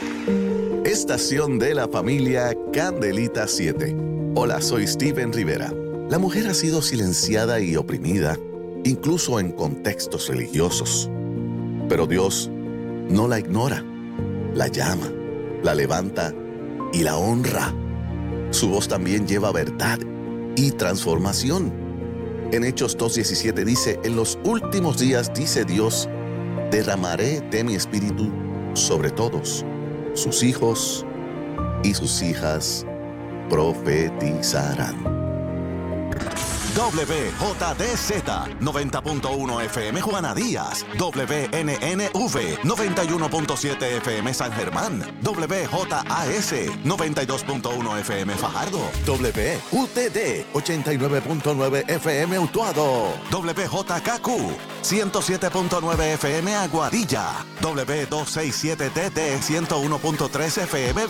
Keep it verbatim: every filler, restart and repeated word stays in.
Estación de la familia Candelita siete. Hola, soy Steven Rivera. La mujer ha sido silenciada y oprimida, incluso en contextos religiosos. Pero Dios no la ignora, la llama, la levanta y la honra. Su voz también lleva verdad y transformación. En Hechos dos diecisiete dice, en los últimos días, dice Dios, derramaré de mi espíritu sobre todos. Sus hijos y sus hijas profetizarán. W J D Z noventa punto uno F M Juana Díaz, W N N V noventa y uno punto siete F M San Germán, W J A S noventa y dos punto uno F M Fajardo, W U T D ochenta y nueve punto nueve F M Utuado, W J K Q ciento siete punto nueve F M Aguadilla, W doscientos sesenta y siete T T ciento uno punto tres F M